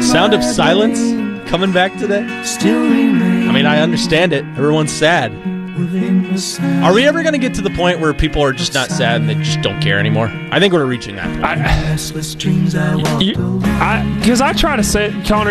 Sound of silence coming back today. I mean, I understand it. Everyone's sad. Are we ever going to get to the point where people are just not sad and they just don't care anymore? I think we're reaching that point. Because I try to say, Connor,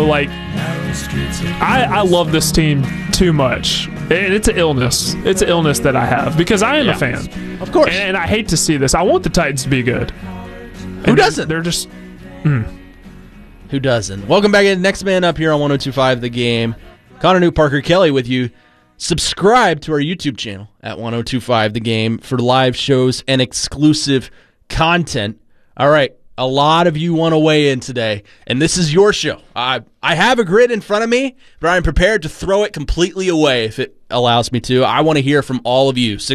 I love this team too much. And it's an illness. It's an illness that I have because I am a fan. Of course. And I hate to see this. I want the Titans to be good. Who doesn't? They're just... Who doesn't? Welcome back in. Next Man Up here on 102.5 The Game. Connor New, Parker Kelly with you. Subscribe to our YouTube channel at 102.5 The Game for live shows and exclusive content. All right, a lot of you want to weigh in today, and this is your show. I have a grid in front of me, but I'm prepared to throw it completely away if it allows me to. I want to hear from all of you.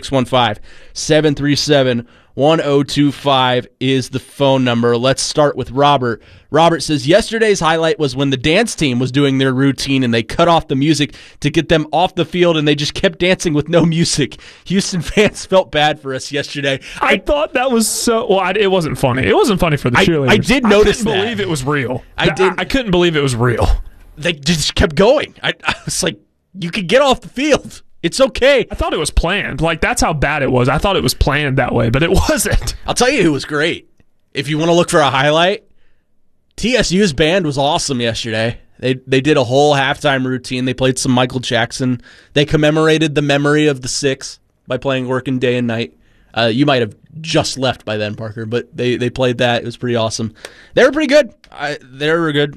615-737-1025 is the phone number. Let's start with Robert. Robert says, yesterday's highlight was when the dance team was doing their routine and they cut off the music to get them off the field and they just kept dancing with no music. Houston fans felt bad for us yesterday. I thought that was so... Well, it wasn't funny. It wasn't funny for the cheerleaders. I did notice that. I couldn't believe it was real. I couldn't believe it was real. They just kept going. I was like, you could get off the field. It's okay. I thought it was planned. That's how bad it was. I thought it was planned that way, but it wasn't. I'll tell you who was great. If you want to look for a highlight, TSU's band was awesome yesterday. They did a whole halftime routine. They played some Michael Jackson. They commemorated the memory of the 6 by playing Working Day and Night. You might have just left by then, Parker, but they played that. It was pretty awesome. They were pretty good. They were good.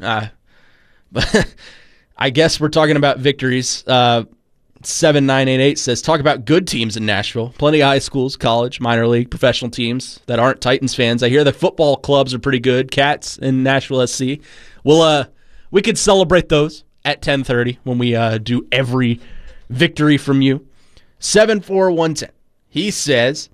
But I guess we're talking about victories. 7988 says, talk about good teams in Nashville. Plenty of high schools, college, minor league, professional teams that aren't Titans fans. I hear the football clubs are pretty good. Cats in Nashville SC. We could celebrate those at 10:30 when we do every victory from you. 74110. He says,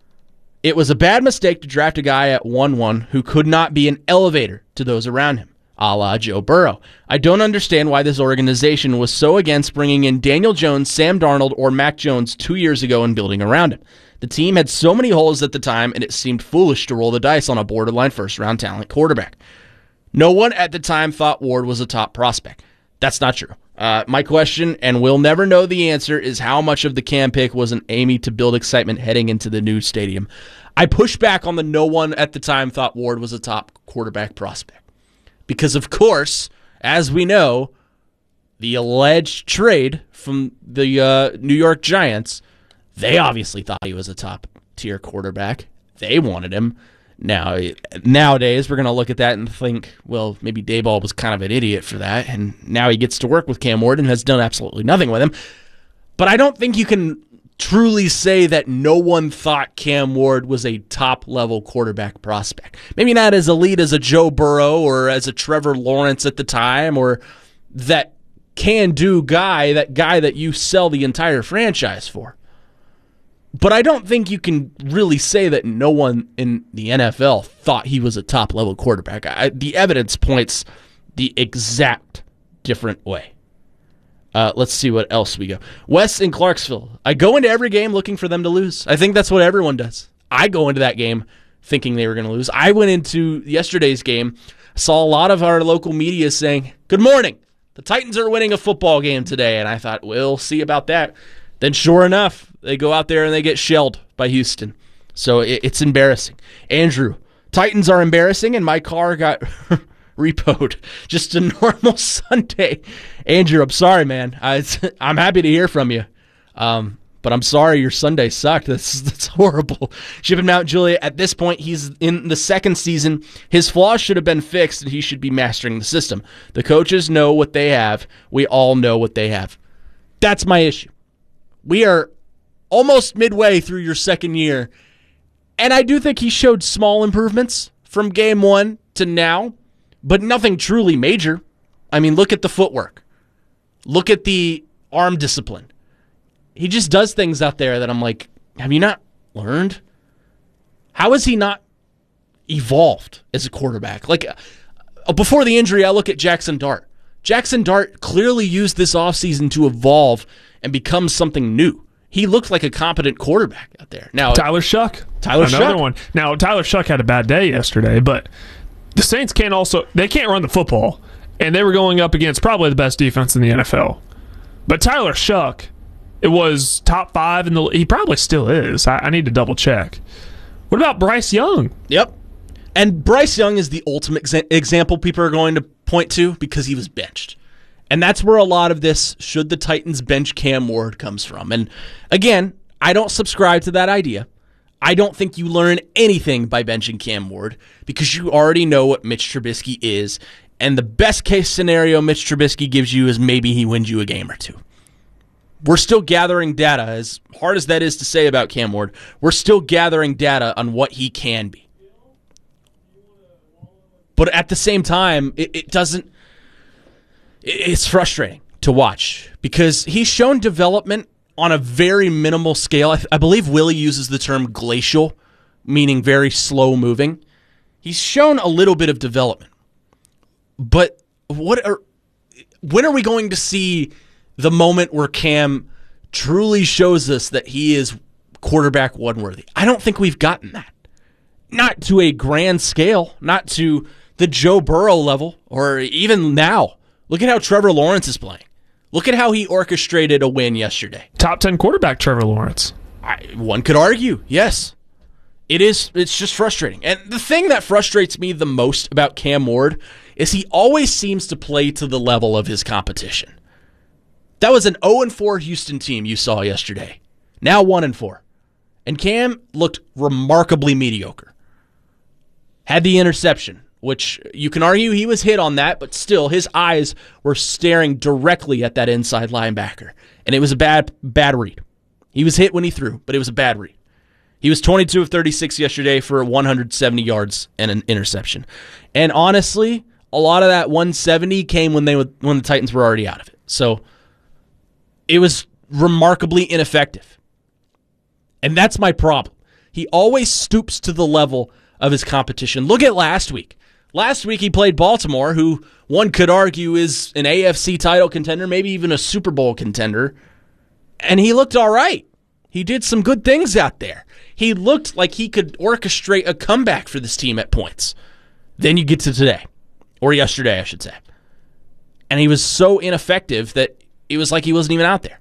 it was a bad mistake to draft a guy at 1-1 who could not be an elevator to those around him, a la Joe Burrow. I don't understand why this organization was so against bringing in Daniel Jones, Sam Darnold, or Mac Jones 2 years ago and building around him. The team had so many holes at the time, and it seemed foolish to roll the dice on a borderline first-round talent quarterback. No one at the time thought Ward was a top prospect. That's not true. My question, and we'll never know the answer, is how much of the Cam pick was an aiming to build excitement heading into the new stadium. I push back on the no one at the time thought Ward was a top quarterback prospect. Because, of course, as we know, the alleged trade from the New York Giants, they obviously thought he was a top-tier quarterback. They wanted him. Now, nowadays, we're going to look at that and think, well, maybe Daboll was kind of an idiot for that, and now he gets to work with Cam Ward and has done absolutely nothing with him. But I don't think you can truly say that no one thought Cam Ward was a top-level quarterback prospect. Maybe not as elite as a Joe Burrow or as a Trevor Lawrence at the time, or that can-do guy, that guy that you sell the entire franchise for. But I don't think you can really say that no one in the NFL thought he was a top-level quarterback. The evidence points the exact different way. Let's see what else we go. Wes in Clarksville. I go into every game looking for them to lose. I think that's what everyone does. I go into that game thinking they were going to lose. I went into yesterday's game, saw a lot of our local media saying, good morning, the Titans are winning a football game today. And I thought, we'll see about that. Then sure enough, they go out there and they get shelled by Houston. So it's embarrassing. Andrew, Titans are embarrassing and my car got repoed. Just a normal Sunday. Andrew, I'm sorry, man. I'm happy to hear from you. But I'm sorry your Sunday sucked. That's horrible. Shipping Mount Juliet, at this point, he's in the second season. His flaws should have been fixed and he should be mastering the system. The coaches know what they have. We all know what they have. That's my issue. We are almost midway through your second year, and I do think he showed small improvements from game one to now, but nothing truly major. I mean, look at the footwork. Look at the arm discipline. He just does things out there that I'm like, have you not learned? How has he not evolved as a quarterback? Like, before the injury, I look at Jackson Dart. Jackson Dart clearly used this offseason to evolve and become something new. He looked like a competent quarterback out there. Now, Tyler Shuck. Another one. Now, Tyler Shuck had a bad day yesterday, but the Saints can't run the football. and they were going up against probably the best defense in the NFL. But Tyler Shuck, it was top 5 in the. He probably still is. I need to double check. What about Bryce Young? Yep. And Bryce Young is the ultimate example people are going to point to because he was benched. And that's where a lot of this should the Titans bench Cam Ward comes from. And again, I don't subscribe to that idea. I don't think you learn anything by benching Cam Ward because you already know what Mitch Trubisky is. And the best case scenario Mitch Trubisky gives you is maybe he wins you a game or two. We're still gathering data, as hard as that is to say about Cam Ward. We're still gathering data on what he can be. But at the same time, it's frustrating to watch because he's shown development on a very minimal scale. I believe Willie uses the term glacial, meaning very slow moving. He's shown a little bit of development. But when are we going to see the moment where Cam truly shows us that he is quarterback one worthy? I don't think we've gotten that. Not to a grand scale, not to the Joe Burrow level, or even now. Look at how Trevor Lawrence is playing. Look at how he orchestrated a win yesterday. Top 10 quarterback Trevor Lawrence. One could argue, yes. It's just frustrating. And the thing that frustrates me the most about Cam Ward is he always seems to play to the level of his competition. That was an 0-4 Houston team you saw yesterday. Now 1-4. And Cam looked remarkably mediocre. Had the interception, which you can argue he was hit on that, but still his eyes were staring directly at that inside linebacker. And it was a bad read. He was hit when he threw, but it was a bad read. He was 22 of 36 yesterday for 170 yards and an interception. And honestly, a lot of that 170 came when the Titans were already out of it. So it was remarkably ineffective. And that's my problem. He always stoops to the level of his competition. Look at last week. Last week he played Baltimore, who one could argue is an AFC title contender, maybe even a Super Bowl contender. And he looked all right. He did some good things out there. He looked like he could orchestrate a comeback for this team at points. Then you get to today, or yesterday, I should say. And he was so ineffective that it was like he wasn't even out there.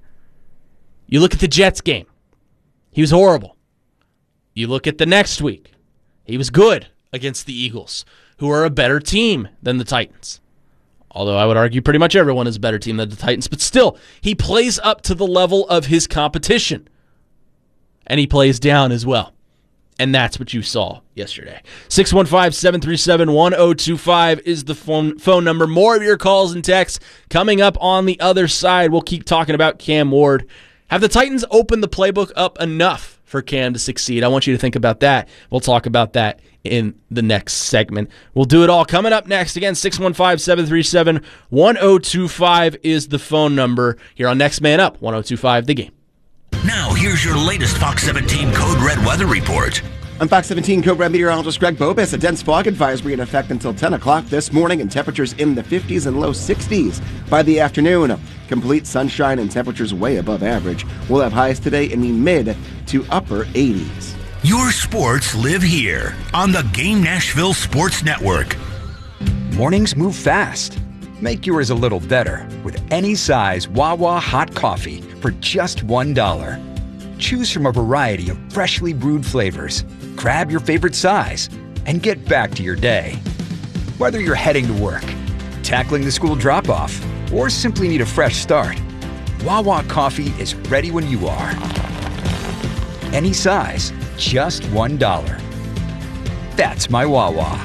You look at the Jets game. He was horrible. You look at the next week. He was good against the Eagles, who are a better team than the Titans. Although I would argue pretty much everyone is a better team than the Titans. But still, he plays up to the level of his competition. And he plays down as well. And that's what you saw yesterday. 615-737-1025 is the phone number. More of your calls and texts coming up on the other side. We'll keep talking about Cam Ward. Have the Titans opened the playbook up enough for Cam to succeed? I want you to think about that. We'll talk about that in the next segment. We'll do it all coming up next. Again, 615-737-1025 is the phone number here on Next Man Up, 1025 The Game. Now, here's your latest Fox 17 Code Red weather report. I'm Fox 17 Code Red meteorologist Greg Bobis. A dense fog advisory in effect until 10 o'clock this morning, and temperatures in the 50s and low 60s by the afternoon. Complete sunshine and temperatures way above average. We'll have highs today in the mid to upper 80s. Your sports live here on the Game Nashville Sports Network. Mornings move fast. Make yours a little better with any size Wawa hot coffee for just $1. Choose from a variety of freshly brewed flavors. Grab your favorite size and get back to your day. Whether you're heading to work, tackling the school drop-off, or simply need a fresh start, Wawa coffee is ready when you are. Any size, just $1. That's my Wawa.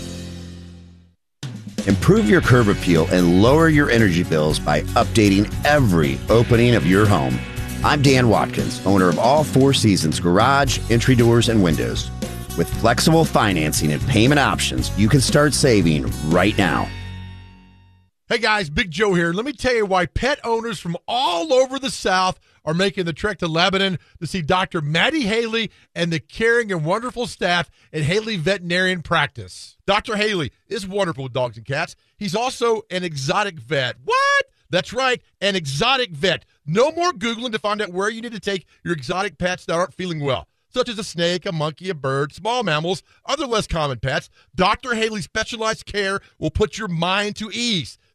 Improve your curb appeal and lower your energy bills by updating every opening of your home. I'm Dan Watkins, owner of All Four Seasons Garage, Entry Doors, and Windows. With flexible financing and payment options, you can start saving right now. Hey guys, Big Joe here. Let me tell you why pet owners from all over the South are making the trek to Lebanon to see Dr. Maddie Haley and the caring and wonderful staff at Haley Veterinarian Practice. Dr. Haley is wonderful with dogs and cats. He's also an exotic vet. What? That's right, an exotic vet. No more Googling to find out where you need to take your exotic pets that aren't feeling well, such as a snake, a monkey, a bird, small mammals, other less common pets. Dr. Haley's specialized care will put your mind to ease.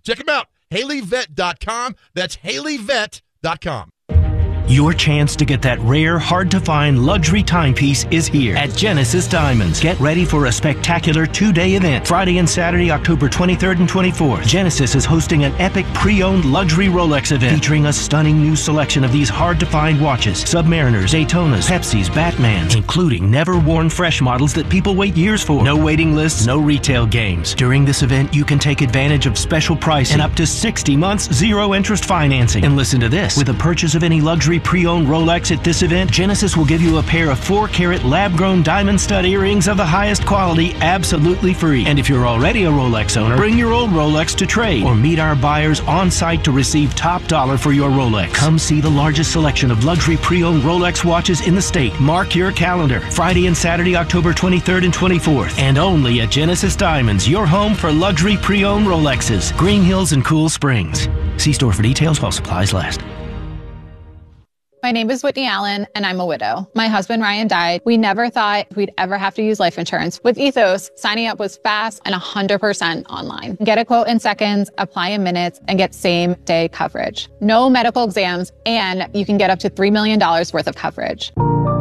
Check them out, HaleyVet.com. That's HaleyVet.com. Your chance to get that rare, hard-to-find luxury timepiece is here at Genesis Diamonds. Get ready for a spectacular two-day event. Friday and Saturday, October 23rd and 24th. Genesis is hosting an epic pre-owned luxury Rolex event featuring a stunning new selection of these hard-to-find watches. Submariners, Daytonas, Pepsis, Batmans, including never-worn fresh models that people wait years for. No waiting lists, no retail games. During this event, you can take advantage of special pricing and up to 60 months zero-interest financing. And listen to this. With a purchase of any luxury pre-owned Rolex at this event, Genesis will give you a pair of 4-carat lab-grown diamond stud earrings of the highest quality absolutely free. And if you're already a Rolex owner, bring your old Rolex to trade or meet our buyers on site to receive top dollar for your Rolex. Come see the largest selection of luxury pre-owned Rolex watches in the state. Mark your calendar. Friday and Saturday, October 23rd and 24th. And only at Genesis Diamonds, your home for luxury pre-owned Rolexes. Green Hills and Cool Springs. See store for details while supplies last. My name is Whitney Allen, and I'm a widow. My husband, Ryan, died. We never thought we'd ever have to use life insurance. With Ethos, signing up was fast and 100% online. Get a quote in seconds, apply in minutes, and get same-day coverage. No medical exams, and you can get up to $3 million worth of coverage.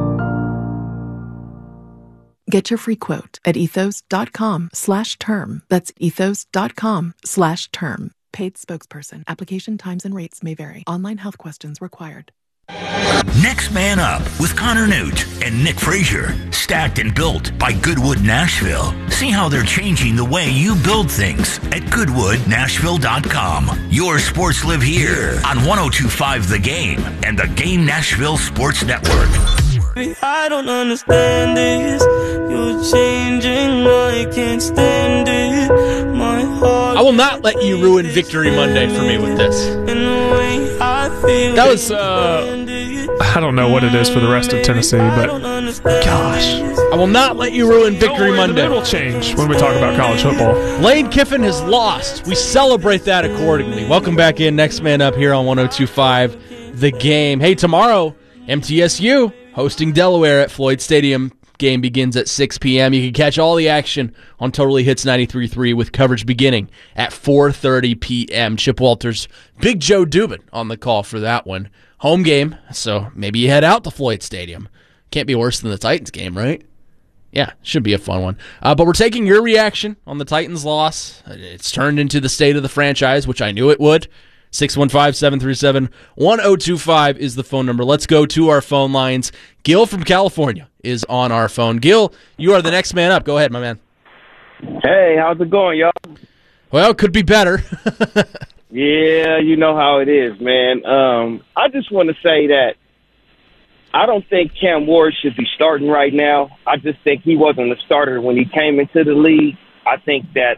Get your free quote at ethos.com/term. That's ethos.com/term. Paid spokesperson. Application times and rates may vary. Online health questions required. Next Man Up with Connor Newt and Nick Frazier. Stacked and built by Goodwood Nashville. See how they're changing the way you build things at GoodwoodNashville.com. Your sports live here on 102.5 The Game and the Game Nashville Sports Network. I don't understand this. You're changing, I can't stand it. My heart. I will not let you ruin Victory Monday for me with this. That was, I don't know what it is for the rest of Tennessee, but gosh. I will not let you ruin Victory Monday. It will change when we talk about college football. Lane Kiffin has lost. We celebrate that accordingly. Welcome back in. Next Man Up here on 102.5 The Game. Hey, tomorrow, MTSU hosting Delaware at Floyd Stadium. Game begins at 6 p.m. You can catch all the action on Totally Hits 93.3 with coverage beginning at 4:30 p.m. Chip Walters, Big Joe Dubin on the call for that one. Home game, so maybe you head out to Floyd Stadium. Can't be worse than the Titans game, right? Yeah, should be a fun one. But we're taking your reaction on the Titans' loss. It's turned into the state of the franchise, which I knew it would. 615-737-1025 is the phone number. Let's go to our phone lines. Gil from California is on our phone. Gil, you are the next man up. Go ahead, my man. Hey, how's it going, y'all? Well, it could be better. Yeah, you know how it is, man. I just want to say that I don't think Cam Ward should be starting right now. I just think he wasn't a starter when he came into the league. I think that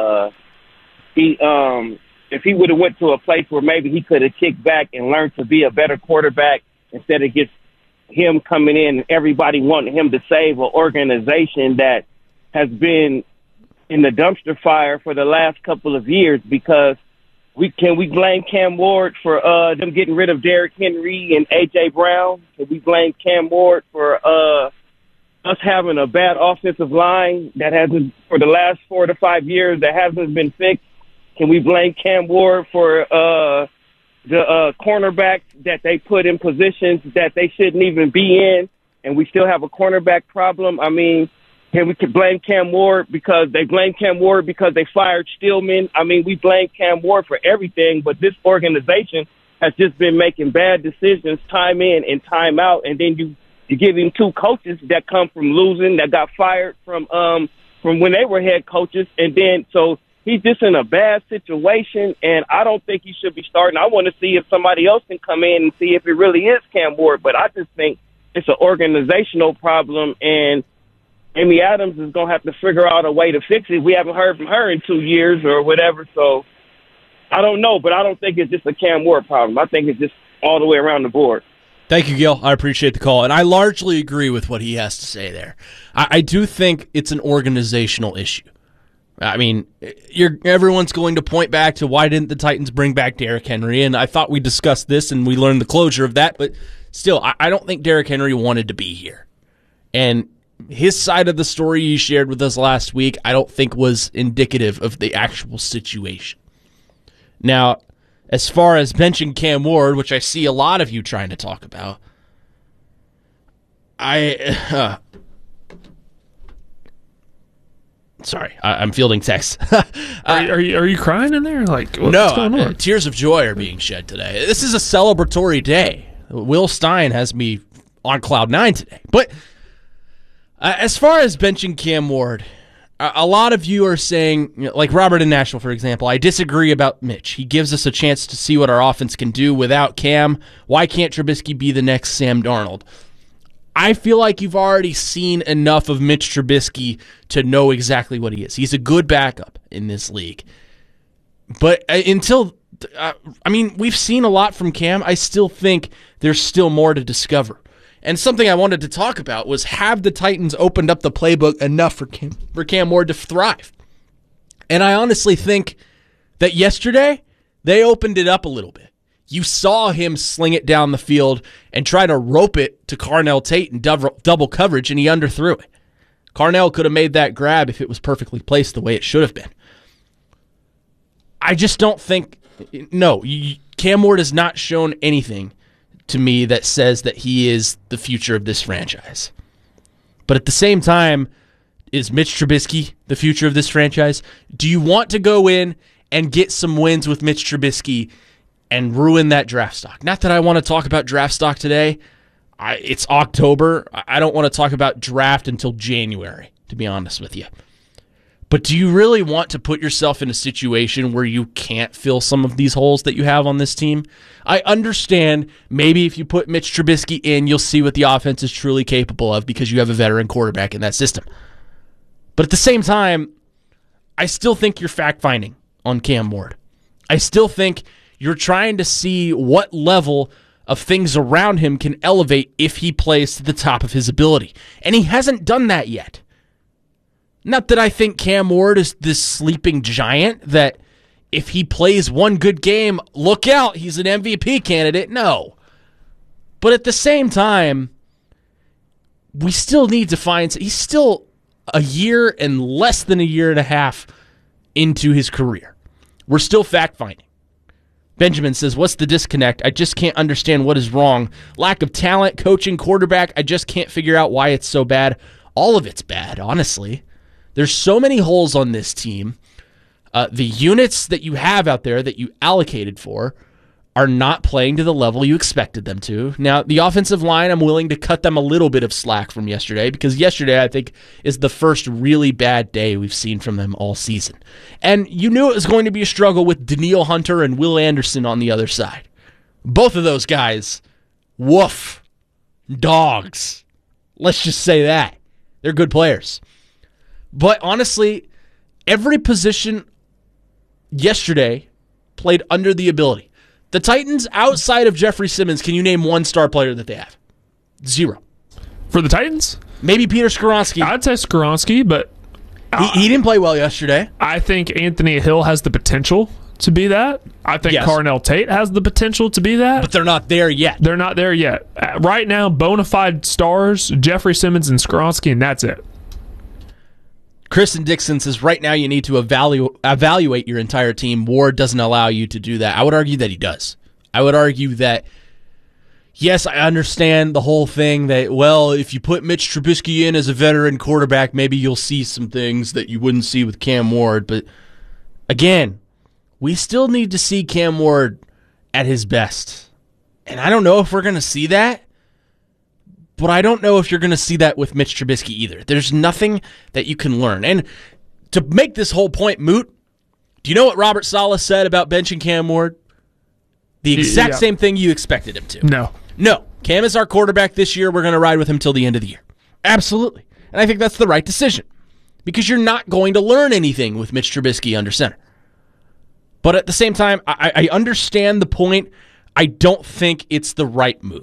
if he would have went to a place where maybe he could have kicked back and learned to be a better quarterback instead of just him coming in and everybody wanting him to save an organization that has been in the dumpster fire for the last couple of years, because we blame Cam Ward for them getting rid of Derrick Henry and A.J. Brown? Can we blame Cam Ward for us having a bad offensive line that hasn't, for the last 4 to 5 years, that hasn't been fixed? Can we blame Cam Ward for the cornerbacks that they put in positions that they shouldn't even be in, and we still have a cornerback problem? I mean, can we blame Cam Ward because they fired Stillman? I mean, we blame Cam Ward for everything, but this organization has just been making bad decisions time in and time out, and then you give him 2 coaches that come from losing, that got fired from when they were head coaches, and then so he's just in a bad situation, and I don't think he should be starting. I want to see if somebody else can come in and see if it really is Cam Ward, but I just think it's an organizational problem, and Amy Adams is going to have to figure out a way to fix it. We haven't heard from her in 2 years or whatever, so I don't know, but I don't think it's just a Cam Ward problem. I think it's just all the way around the board. Thank you, Gil. I appreciate the call, and I largely agree with what he has to say there. I do think it's an organizational issue. I mean, everyone's going to point back to why didn't the Titans bring back Derrick Henry, and I thought we discussed this and we learned the closure of that, but still, I don't think Derrick Henry wanted to be here. And his side of the story he shared with us last week, I don't think was indicative of the actual situation. Now, as far as benching Cam Ward, which I see a lot of you trying to talk about, sorry, I'm fielding texts. Are you crying in there? Like, what's going on? Tears of joy are being shed today. This is a celebratory day. Will Stein has me on cloud 9 today. But as far as benching Cam Ward, a lot of you are saying, like Robert in Nashville, for example, I disagree about Mitch. He gives us a chance to see what our offense can do without Cam. Why can't Trubisky be the next Sam Darnold? I feel like you've already seen enough of Mitch Trubisky to know exactly what he is. He's a good backup in this league. But we've seen a lot from Cam. I still think there's still more to discover. And something I wanted to talk about was, have the Titans opened up the playbook enough for Cam Ward to thrive? And I honestly think that yesterday they opened it up a little bit. You saw him sling it down the field and try to rope it to Carnell Tate in double coverage, and he underthrew it. Carnell could have made that grab if it was perfectly placed the way it should have been. I just don't think... No, Cam Ward has not shown anything to me that says that he is the future of this franchise. But at the same time, is Mitch Trubisky the future of this franchise? Do you want to go in and get some wins with Mitch Trubisky and ruin that draft stock? Not that I want to talk about draft stock today. It's October. I don't want to talk about draft until January, to be honest with you. But do you really want to put yourself in a situation where you can't fill some of these holes that you have on this team? I understand maybe if you put Mitch Trubisky in, you'll see what the offense is truly capable of because you have a veteran quarterback in that system. But at the same time, I still think you're fact-finding on Cam Ward. I still think you're trying to see what level of things around him can elevate if he plays to the top of his ability. And he hasn't done that yet. Not that I think Cam Ward is this sleeping giant that if he plays one good game, look out, he's an MVP candidate. No. But at the same time, we still need to find... He's still a year and less than a year and a half into his career. We're still fact-finding. Benjamin says, what's the disconnect? I just can't understand what is wrong. Lack of talent, coaching, quarterback. I just can't figure out why it's so bad. All of it's bad, honestly. There's so many holes on this team. The units that you have out there that you allocated for are not playing to the level you expected them to. Now, the offensive line, I'm willing to cut them a little bit of slack from yesterday because yesterday, I think, is the first really bad day we've seen from them all season. And you knew it was going to be a struggle with Danielle Hunter and Will Anderson on the other side. Both of those guys, woof, dogs. Let's just say that. They're good players. But honestly, every position yesterday played under the ability. The Titans, outside of Jeffrey Simmons, can you name one star player that they have? Zero. For the Titans? Maybe Peter Skoronski. I'd say Skoronski, but... He didn't play well yesterday. I think Anthony Hill has the potential to be that. I think Carnell Tate has the potential to be that. But they're not there yet. They're not there yet. Right now, bona fide stars, Jeffrey Simmons and Skoronski, and that's it. Kristen Dixon says, right now you need to evaluate your entire team. Ward doesn't allow you to do that. I would argue that he does. I would argue that, yes, I understand the whole thing that, well, if you put Mitch Trubisky in as a veteran quarterback, maybe you'll see some things that you wouldn't see with Cam Ward. But again, we still need to see Cam Ward at his best. And I don't know if we're going to see that. But I don't know if you're going to see that with Mitch Trubisky either. There's nothing that you can learn. And to make this whole point moot, do you know what Robert Saleh said about benching Cam Ward? The exact same thing you expected him to. No. Cam is our quarterback this year. We're going to ride with him till the end of the year. Absolutely. And I think that's the right decision. Because you're not going to learn anything with Mitch Trubisky under center. But at the same time, I understand the point. I don't think it's the right move.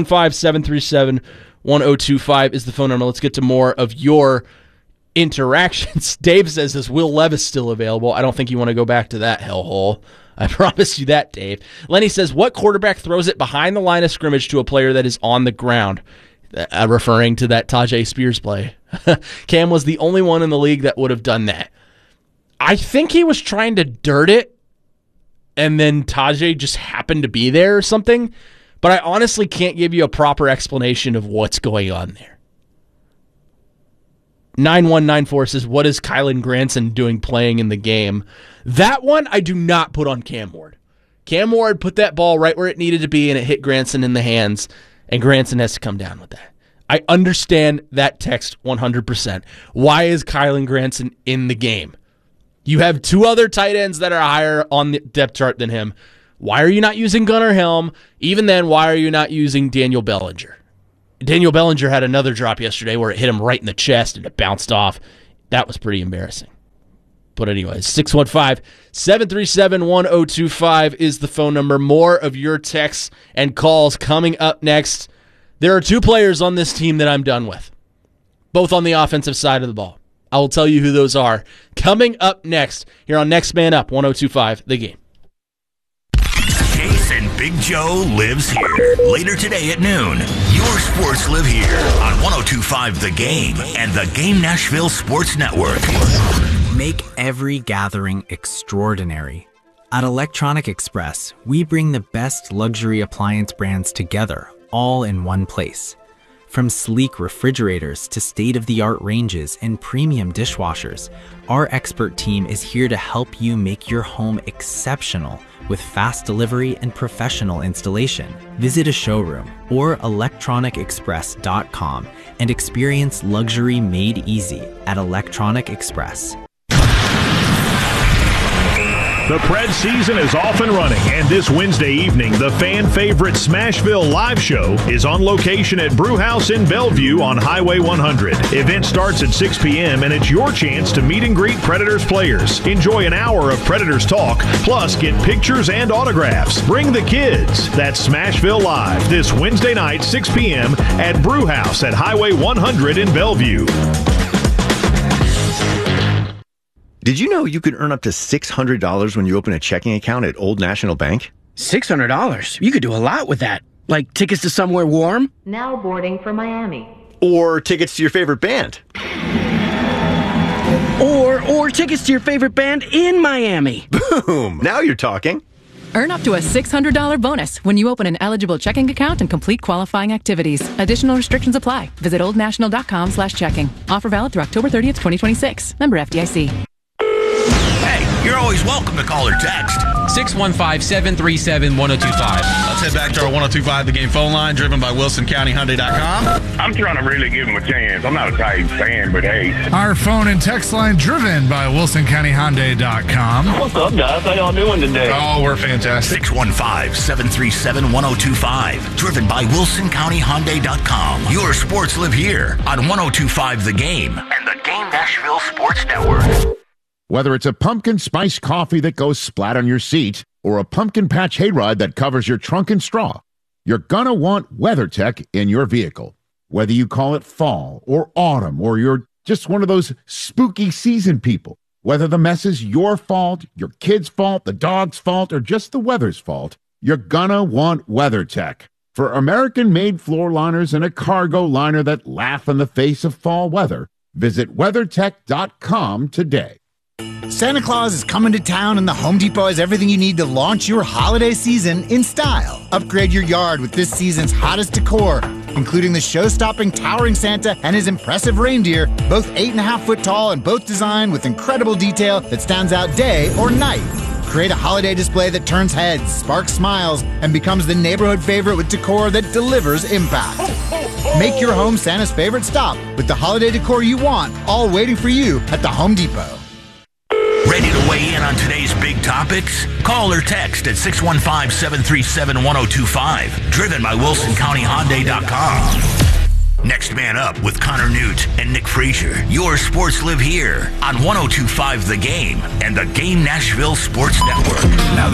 615-737-1025 is the phone number. Let's get to more of your interactions. Dave says, is Will Levis still available? I don't think you want to go back to that hellhole. I promise you that, Dave. Lenny says, what quarterback throws it behind the line of scrimmage to a player that is on the ground? Referring to that Tajay Spears play. Cam was the only one in the league that would have done that. I think he was trying to dirt it and then Tajay just happened to be there or something. But I honestly can't give you a proper explanation of what's going on there. 9194 says, what is Kylen Granson doing playing in the game? That one I do not put on Cam Ward. Cam Ward put that ball right where it needed to be, and it hit Granson in the hands, and Granson has to come down with that. I understand that text 100%. Why is Kylen Granson in the game? You have two other tight ends that are higher on the depth chart than him. Why are you not using Gunnar Helm? Even then, why are you not using Daniel Bellinger? Daniel Bellinger had another drop yesterday where it hit him right in the chest and it bounced off. That was pretty embarrassing. But anyways, 615-737-1025 is the phone number. More of your texts and calls coming up next. There are two players on this team that I'm done with, both on the offensive side of the ball. I will tell you who those are coming up next here on Next Man Up, 1025 The Game. Jason Big Joe lives here. Later today at noon, your sports live here on 1025 The Game and the Game Nashville Sports Network. Make every gathering extraordinary. At Electronic Express, we bring the best luxury appliance brands together, all in one place. From sleek refrigerators to state-of-the-art ranges and premium dishwashers, our expert team is here to help you make your home exceptional with fast delivery and professional installation. Visit a showroom or electronicexpress.com and experience luxury made easy at Electronic Express. The Pred season is off and running, and this Wednesday evening, the fan favorite Smashville live show is on location at Brewhouse in Bellevue on Highway 100. Event starts at 6 p.m., and it's your chance to meet and greet Predators players. Enjoy an hour of Predators talk, plus get pictures and autographs. Bring the kids. That's Smashville Live this Wednesday night, 6 p.m. at Brewhouse at Highway 100 in Bellevue. Did you know you could earn up to $600 when you open a checking account at Old National Bank? $600? You could do a lot with that. Like tickets to somewhere warm? Now boarding for Miami. Or tickets to your favorite band. Or tickets to your favorite band in Miami. Boom! Now you're talking. Earn up to a $600 bonus when you open an eligible checking account and complete qualifying activities. Additional restrictions apply. Visit oldnational.com/checking. Offer valid through October 30th, 2026. Member FDIC. You're always welcome to call or text. 615-737-1025. Let's head back to our 1025 The Game phone line, driven by WilsonCountyHyundai.com. I'm trying to really give him a chance. I'm not a Titans fan, but hey. Our phone and text line, driven by WilsonCountyHyundai.com. What's up, guys? How y'all doing today? Oh, we're fantastic. 615-737-1025. Driven by WilsonCountyHyundai.com. Your sports live here on 1025 The Game and the Game Nashville Sports Network. Whether it's a pumpkin spice coffee that goes splat on your seat or a pumpkin patch hayride that covers your trunk and straw, you're gonna want WeatherTech in your vehicle. Whether you call it fall or autumn or you're just one of those spooky season people, whether the mess is your fault, your kid's fault, the dog's fault, or just the weather's fault, you're gonna want WeatherTech. For American-made floor liners and a cargo liner that laugh in the face of fall weather, visit WeatherTech.com today. Santa Claus is coming to town, and the Home Depot has everything you need to launch your holiday season in style. Upgrade your yard with this season's hottest decor, including the show-stopping towering Santa and his impressive reindeer, both 8.5-foot tall and both designed with incredible detail that stands out day or night. Create a holiday display that turns heads, sparks smiles, and becomes the neighborhood favorite with decor that delivers impact. Make your home Santa's favorite stop with the holiday decor you want, all waiting for you at the Home Depot. Ready to weigh in on today's big topics? Call or text at 615-737-1025. Driven by WilsonCountyHyundai.com. Next Man Up with Connor Newt and Nick Frazier. Your sports live here on 1025 The Game and the Game Nashville Sports Network. Now